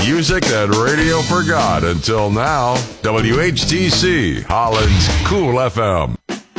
Music that radio forgot until now. WHTC, Holland's Cool FM.